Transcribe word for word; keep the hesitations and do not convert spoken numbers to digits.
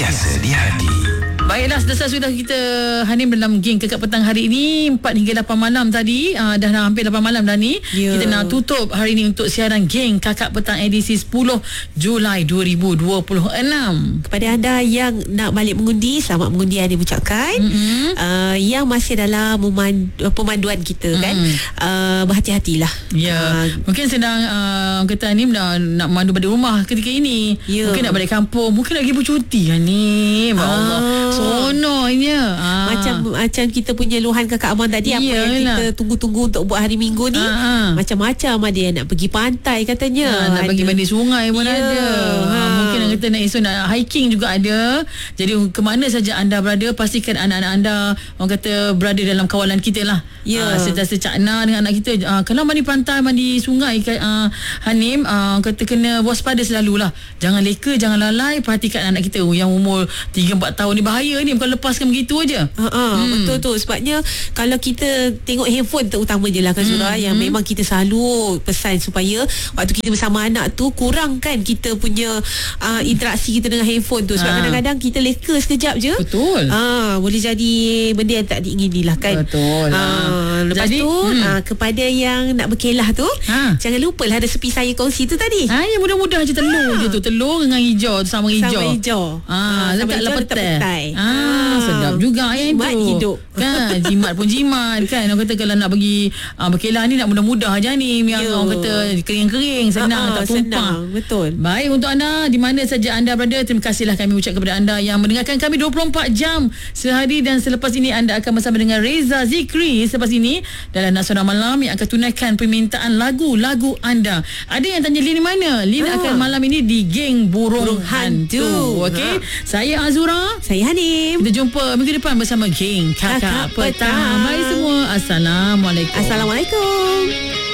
biasa di hati. Baiklah, selesai sudah kita Hanim dalam geng Kakak Petang hari ini empat hingga lapan malam tadi. uh, Dah hampir lapan malam dah ni. yeah. Kita nak tutup hari ini untuk siaran geng Kakak Petang edisi sepuluh Julai dua ribu dua puluh enam. Kepada anda yang nak balik mengundi, selamat mengundi Hanim ucapkan. mm-hmm. uh, Yang masih dalam memandu, pemanduan kita, mm-hmm. kan, uh, berhati-hatilah. Ya, yeah. uh, Mungkin sedang uh, kata Hanim dah nak memandu balik rumah ketika ini. yeah. Mungkin nak balik kampung, mungkin nak pergi bercuti Hanim. Ya Allah, sononya. ah. Macam macam kita punya luhan kakak abang tadi. Apa Yalah. yang kita tunggu-tunggu untuk buat hari Minggu ni. ah. Macam-macam ada yang nak pergi pantai katanya. ah, Nak pergi mandi sungai pun Ya. ada. ha, Ha. Mungkin nak kata nak esok nak hiking juga ada. Jadi ke mana saja anda berada, pastikan anak-anak anda orang kata berada dalam kawalan kita lah. Ya. ah, Sentiasa cakna dengan anak kita. ah, Kalau mandi pantai, mandi sungai, ah, Hanim, ah, kata kena waspada selalulah. Jangan leka, jangan lalai. Perhatikan anak kita yang umur tiga empat tahun ni. Bahaya ni, bukan lepaskan begitu aja. Ha, ha, hmm. Betul tu. Sebabnya kalau kita tengok handphone terutama je lah kan, Surah, hmm. yang hmm. memang kita selalu pesan supaya waktu kita bersama anak tu kurangkan kita punya uh, interaksi kita dengan handphone tu. Sebab ha. kadang-kadang kita leka sekejap je. Betul. Ah, boleh jadi benda yang tak diingini lah kan. Betul. Ah, lepas Jadi, tu hmm. ah, kepada yang nak berkelah tu, Ha. jangan lupa lah resepi saya kongsi tu tadi. Ah, yang mudah-mudah je telur je tu. Telur dengan hijau, sama hijau. Sama hijau. Ah, Ah, sama letaklah hijau, letak petai. petai. Ah, Ah. sedap juga yang Jimat tu. hidup. Kan, jimat pun jimat kan. Orang kata kalau nak pergi ah, berkelah ni nak mudah-mudah aja ni. Yang Ya. orang kata kering-kering, senang, Ah, tak tumpah. senang, betul. Baik, untuk anda di mana saja anda berada, terima kasihlah kami ucap kepada anda yang mendengarkan kami dua puluh empat jam sehari. Dan selepas ini anda akan bersama dengan Reza Zikri selepas ini dalam Nasional Malam yang akan tunaikan permintaan lagu-lagu anda. Ada yang tanya Lin mana? Lin Ah. akan malam ini di Geng Burung, Burung Hantu. Hantu. Okey. Ah. Saya Azura. Saya Hanim. Kita jumpa minggu depan bersama Geng Kakak, Kakak Petang. Petang. Bye semua. Assalamualaikum. Assalamualaikum.